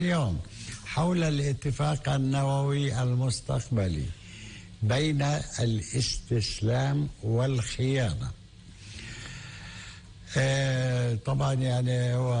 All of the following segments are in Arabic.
اليوم حول الاتفاق النووي المستقبلي بين الاستسلام والخيانة. طبعا يعني هو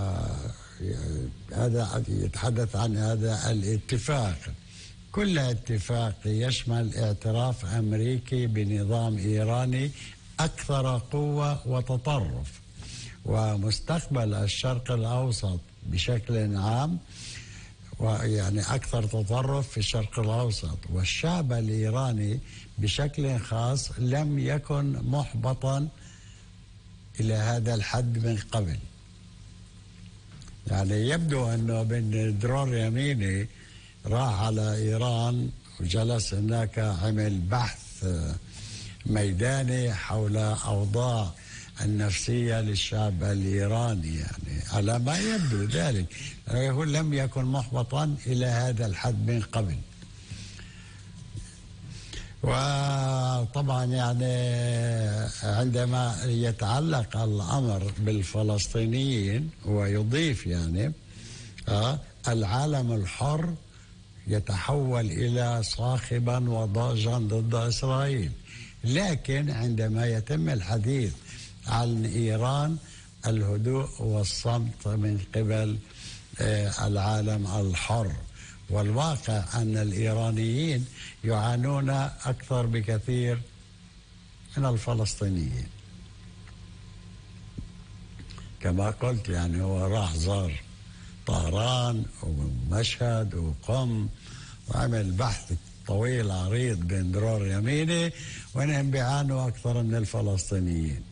هذا يتحدث عن هذا الاتفاق. كل اتفاق يشمل اعتراف أمريكي بنظام إيراني أكثر قوة وتطرف، ومستقبل الشرق الأوسط بشكل عام، ويعني أكثر تطرف في الشرق الأوسط، والشعب الإيراني بشكل خاص لم يكن محبطا إلى هذا الحد من قبل. يعني يبدو أنه بن درور يميني راح على إيران وجلس هناك، عمل بحث ميداني حول أوضاع النفسية للشعب الإيراني، يعني على ما يبدو ذلك، يقول لم يكن محبطا إلى هذا الحد من قبل. وطبعا يعني عندما يتعلق الأمر بالفلسطينيين ويضيف يعني العالم الحر يتحول إلى صاخبا وضاجا ضد إسرائيل، لكن عندما يتم الحديث عن إيران الهدوء والصمت من قبل العالم الحر. والواقع أن الإيرانيين يعانون أكثر بكثير من الفلسطينيين. كما قلت يعني هو راح زار طهران ومشهد وقم وعمل بحث طويل عريض بين درور يميني، وإنهم بيعانوا أكثر من الفلسطينيين.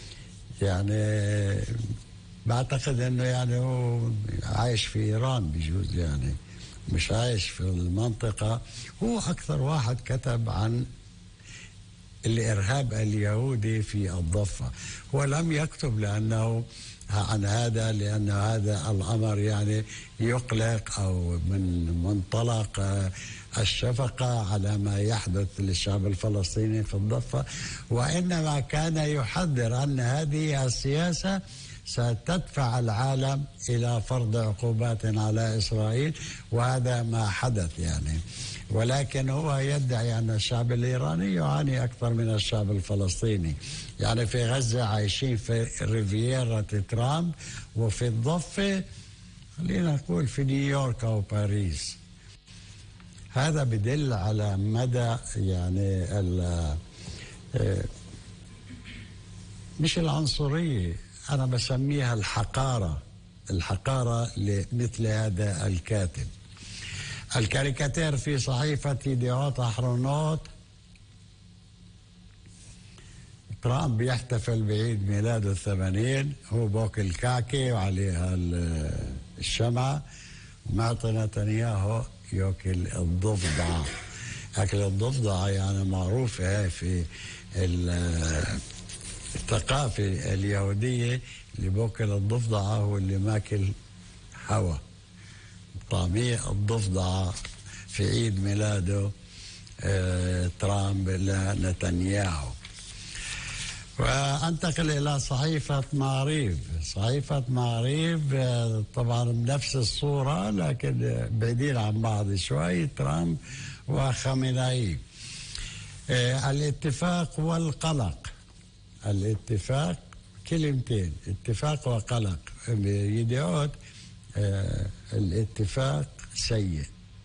يعني بعتقد أنه يعني هو عايش في إيران بجوز، يعني مش عايش في المنطقة. هو أكثر واحد كتب عن الإرهاب اليهودي في الضفة. هو لم يكتب لأنه عن هذا، لأن هذا الأمر يعني يقلق أو من منطلق الشفقة على ما يحدث للشعب الفلسطيني في الضفة، وإنما كان يحذر أن هذه السياسة ستدفع العالم إلى فرض عقوبات على إسرائيل، وهذا ما حدث يعني. ولكن هو يدعي أن الشعب الإيراني يعاني أكثر من الشعب الفلسطيني. يعني في غزة عايشين في ريفييرا ترامب، وفي الضفة خلينا نقول في نيويورك أو باريس. هذا بدل على مدى يعني مش العنصرية، أنا بسميها الحقارة لمثل هذا الكاتب. الكاريكاتير في صحيفة يديعوت أحرونوت، ترامب يحتفل بعيد ميلاده 80، هو باكل كعكة وعليها الشمعة، ومعطي نتنياهو ياكل الضفدع. أكل الضفدع يعني معروفة في الثقافة اليهودية، اللي باكل الضفدعة هو اللي ماكل هوا. طعمية الضفدعة في عيد ميلاده ترامب لنتنياهو. وانتقل إلى صحيفة معريف. صحيفة معريف طبعا بنفس الصورة لكن بعيدين عن بعض شوي، ترامب وخامنئي. الاتفاق والقلق. الاتفاق كلمتين، اتفاق وقلق. يدعوت الاتفاق سيء.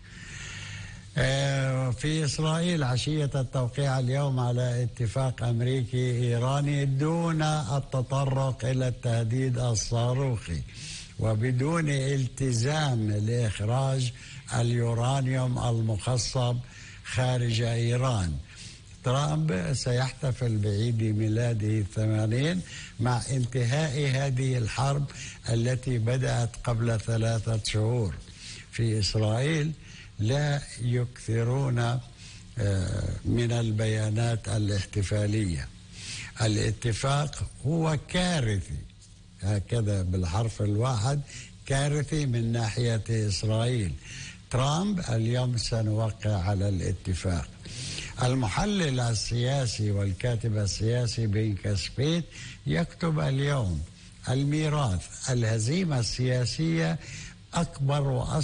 في إسرائيل عشية التوقيع اليوم على اتفاق أمريكي إيراني دون التطرق إلى التهديد الصاروخي وبدون التزام لإخراج اليورانيوم المخصب خارج إيران. ترامب سيحتفل بعيد ميلاده 80 مع انتهاء هذه الحرب التي بدأت قبل 3 شهور. في إسرائيل لا يكثرون من البيانات الاحتفالية. الاتفاق هو كارثي، هكذا بالحرف الواحد، كارثي من ناحية إسرائيل. ترامب اليوم سنوقع على الاتفاق. المحلل السياسي والكاتب السياسي بن كسبيت يكتب اليوم: الميراث، الهزيمة السياسية أكبر وأصعب